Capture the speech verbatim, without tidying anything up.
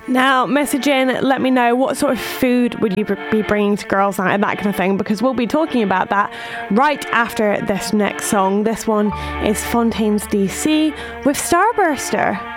Now, message in, let me know what sort of food would you be bringing to girls' night and that kind of thing, because we'll be talking about that right after this next song. This one is Fontaines D C with Starburster.